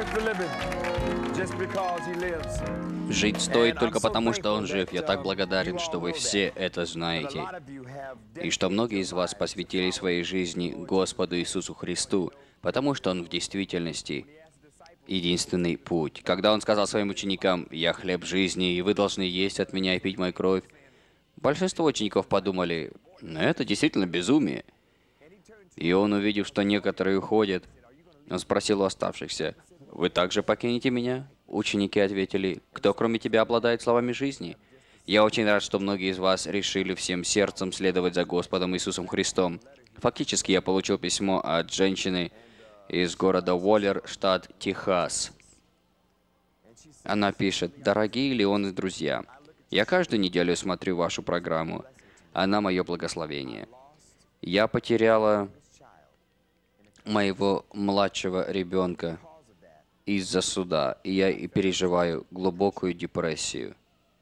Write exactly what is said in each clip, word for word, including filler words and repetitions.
Жить стоит только потому, что Он жив. Я так благодарен, что вы все это знаете. И что многие из вас посвятили своей жизни Господу Иисусу Христу, потому что Он в действительности единственный путь. Когда Он сказал своим ученикам: «Я хлеб жизни, и вы должны есть от меня и пить мою кровь», большинство учеников подумали: «Ну, это действительно безумие». И Он, увидев, что некоторые уходят, Он спросил у оставшихся: «Вы также покинете меня?» Ученики ответили: «Кто, кроме тебя, обладает словами жизни?» Я очень рад, что многие из вас решили всем сердцем следовать за Господом Иисусом Христом. Фактически, я получил письмо от женщины из города Уоллер, штат Техас. Она пишет: «Дорогие Леон и друзья, я каждую неделю смотрю вашу программу. Она мое благословение. Я потеряла моего младшего ребенка из-за суда, и я и переживаю глубокую депрессию».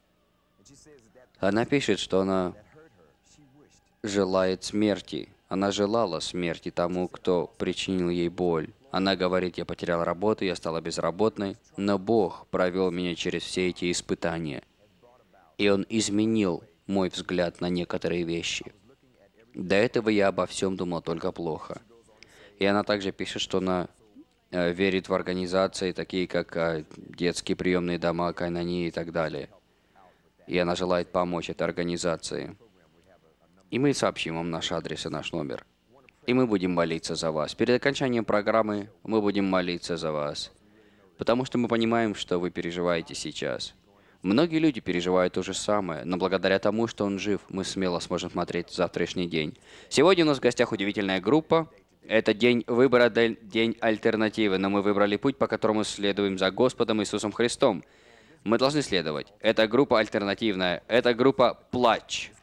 Она пишет, что она желает смерти. Она желала смерти тому, кто причинил ей боль. Она говорит: «Я потеряла работу, я стала безработной, но Бог провел меня через все эти испытания, и Он изменил мой взгляд на некоторые вещи. До этого я обо всем думал только плохо». И она также пишет, что она э, верит в организации, такие как э, детские приемные дома, Кайнани и так далее. И она желает помочь этой организации. И мы сообщим вам наш адрес и наш номер. И мы будем молиться за вас. Перед окончанием программы мы будем молиться за вас. Потому что мы понимаем, что вы переживаете сейчас. Многие люди переживают то же самое, но благодаря тому, что Он жив, мы смело сможем смотреть в завтрашний день. Сегодня у нас в гостях удивительная группа. Это день выбора, день альтернативы, но мы выбрали путь, по которому следуем за Господом Иисусом Христом. Мы должны следовать. Это группа альтернативная. Это группа «Плач».